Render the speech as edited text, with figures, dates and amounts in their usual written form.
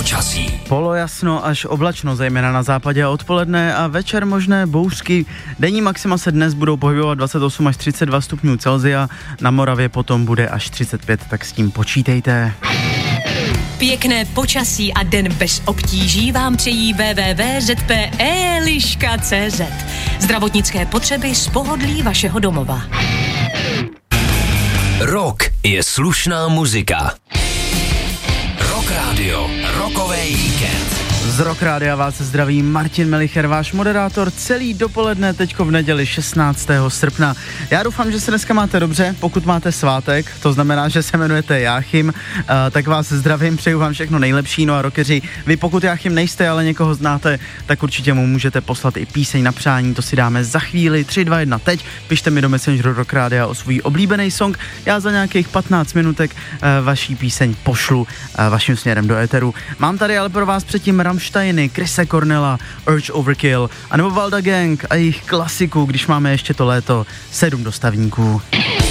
počasí. Polojasno až oblačno, zejména na západě a odpoledne a večer možné bouřky. Denní maxima se dnes budou pohybovat 28 až 32 stupňů Celsia, na Moravě potom bude až 35, tak s tím počítejte. Pěkné počasí a den bez obtíží vám přejí www.zpe.liška.cz. Zdravotnické potřeby z pohodlí vašeho domova. Rock je slušná muzika. Rock Radio, rokovej víkend. Z Rock Rádia vás zdraví Martin Melicher, váš moderátor celý dopoledne, teďko v neděli 16. srpna. Já doufám, že se dneska máte dobře, pokud máte svátek, to znamená, že se jmenujete Jáchym, tak vás zdravím, přeju vám všechno nejlepší. No a rockeři, vy pokud Jáchym nejste, ale někoho znáte, tak určitě mu můžete poslat i píseň na přání, to si dáme za chvíli, 3, 2, 1 teď, pište mi do Messengeru Rock Rádia o svůj oblíbený song, já za nějakých 15 minutek vaší píseň pošlu vaším směrem do éteru. Mám tady ale pro vás předtím Rammsteiny, Chrise Cornella, Urge Overkill, anebo Valda Gang a jejich klasiku, když máme ještě to léto, 7 dostavníků.